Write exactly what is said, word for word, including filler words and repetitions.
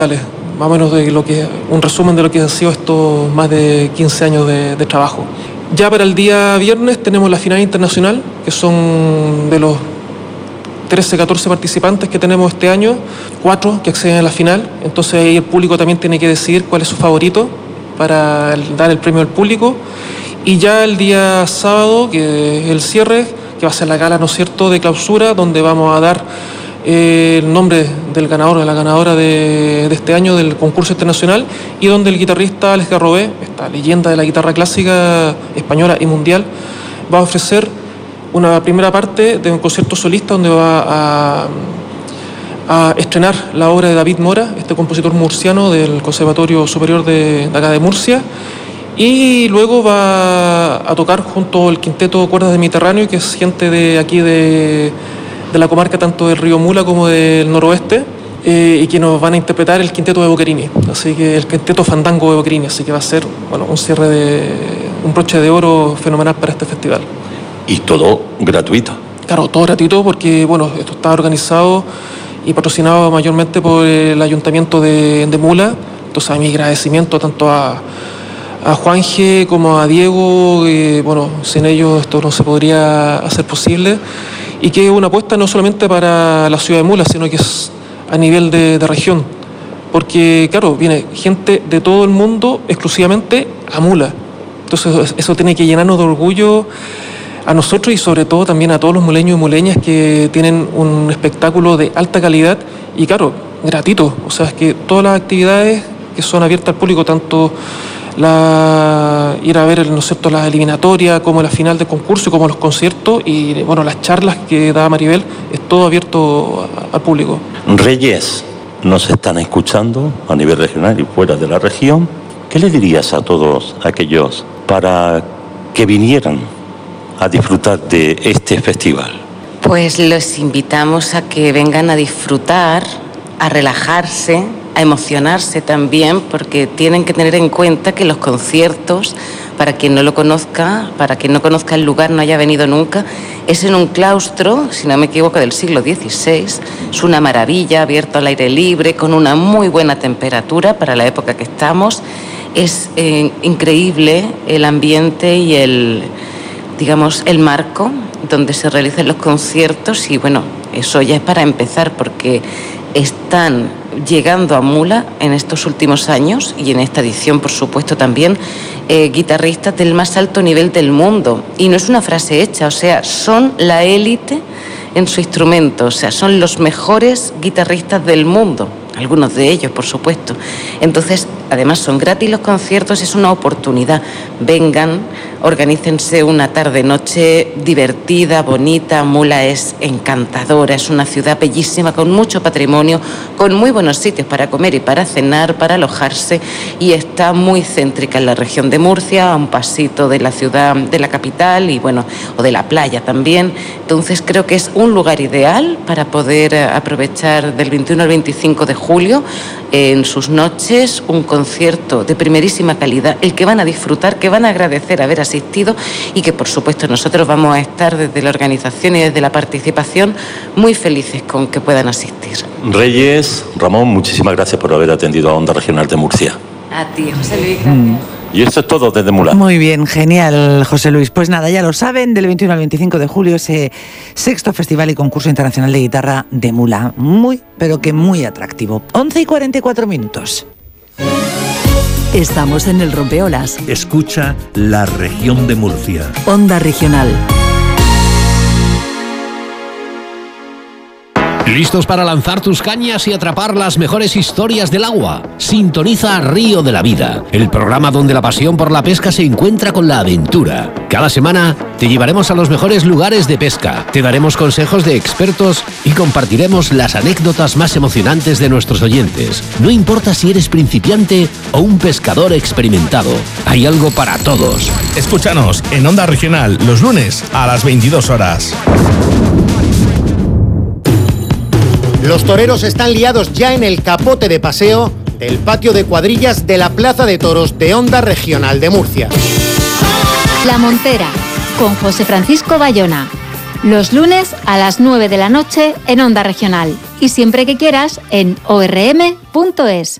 más o menos de lo que, un resumen de lo que han sido estos más de quince años de, de trabajo. Ya para el día viernes tenemos la final internacional, que son de los trece, catorce participantes que tenemos este año, cuatro que acceden a la final, entonces ahí el público también tiene que decidir cuál es su favorito para el, dar el premio al público. Y ya el día sábado, que es el cierre, que va a ser la gala, ¿no es cierto?, de clausura, donde vamos a dar eh, el nombre del ganador o de la ganadora de, de este año del concurso internacional, y donde el guitarrista Alex Garrobé, esta leyenda de la guitarra clásica española y mundial, va a ofrecer una primera parte de un concierto solista donde va a, a estrenar la obra de David Mora, este compositor murciano del Conservatorio Superior de, de acá de Murcia, y luego va a tocar junto al quinteto Cuerdas del Mediterráneo, que es gente de aquí de, de la comarca tanto del río Mula como del noroeste, eh, y que nos van a interpretar el quinteto de Boccherini, así que el quinteto Fandango de Boccherini, así que va a ser, bueno, un cierre de un broche de oro fenomenal para este festival. Y todo gratuito. Claro, todo gratuito porque, bueno, esto está organizado y patrocinado mayormente por el Ayuntamiento de, de Mula. Entonces, a mi agradecimiento tanto a, a Juanje como a Diego, eh, bueno, sin ellos esto no se podría hacer posible. Y que es una apuesta no solamente para la ciudad de Mula, sino que es a nivel de, de región. Porque, claro, viene gente de todo el mundo exclusivamente a Mula. Entonces, eso tiene que llenarnos de orgullo a nosotros y sobre todo también a todos los muleños y muleñas que tienen un espectáculo de alta calidad y, claro, gratuito. O sea, es que todas las actividades que son abiertas al público, tanto la ir a ver, ¿no es cierto?, la eliminatoria, como la final del concurso, como los conciertos y, bueno, las charlas que da Maribel, es todo abierto a, al público. Reyes, nos están escuchando a nivel regional y fuera de la región. ¿Qué le dirías a todos aquellos para que vinieran a disfrutar de este festival? Pues los invitamos a que vengan a disfrutar, a relajarse, a emocionarse también, porque tienen que tener en cuenta que los conciertos, para quien no lo conozca, para quien no conozca el lugar, no haya venido nunca, es en un claustro, si no me equivoco, del siglo dieciséis. Es una maravilla, abierto al aire libre, con una muy buena temperatura para la época que estamos. Es eh, increíble el ambiente y el, digamos, el marco donde se realizan los conciertos y, bueno, eso ya es para empezar porque están llegando a Mula en estos últimos años y en esta edición, por supuesto, también eh, guitarristas del más alto nivel del mundo. Y no es una frase hecha, o sea, son la élite en su instrumento, o sea, son los mejores guitarristas del mundo. Algunos de ellos, por supuesto. Entonces, además son gratis los conciertos, es una oportunidad. Vengan, organícense una tarde-noche divertida, bonita. Mula es encantadora, es una ciudad bellísima, con mucho patrimonio, con muy buenos sitios para comer y para cenar, para alojarse, y está muy céntrica en la región de Murcia, a un pasito de la ciudad, de la capital, y bueno, o de la playa también. Entonces, creo que es un lugar ideal para poder aprovechar del veintiuno al veinticinco de julio, en sus noches, un concierto de primerísima calidad, el que van a disfrutar, que van a agradecer haber asistido y que, por supuesto, nosotros vamos a estar desde la organización y desde la participación muy felices con que puedan asistir. Reyes, Ramón, muchísimas gracias por haber atendido a Onda Regional de Murcia. A ti, José Luis, gracias. Mm. Y esto es todo desde Mula. Muy bien, genial, José Luis. Pues nada, ya lo saben, del veintiuno al veinticinco de julio, ese sexto Festival y Concurso Internacional de Guitarra de Mula. Muy, pero que muy atractivo. once y cuarenta y cuatro minutos. Estamos en el Rompeolas. Escucha la región de Murcia. Onda Regional. ¿Listos para lanzar tus cañas y atrapar las mejores historias del agua? Sintoniza Río de la Vida, el programa donde la pasión por la pesca se encuentra con la aventura. Cada semana te llevaremos a los mejores lugares de pesca, te daremos consejos de expertos y compartiremos las anécdotas más emocionantes de nuestros oyentes. No importa si eres principiante o un pescador experimentado, hay algo para todos. Escúchanos en Onda Regional los lunes a las veintidós horas. Los toreros están liados ya en el capote de paseo del patio de cuadrillas de la Plaza de Toros de Onda Regional de Murcia. La Montera, con José Francisco Bayona. Los lunes a las nueve de la noche en Onda Regional. Y siempre que quieras en o r m punto es.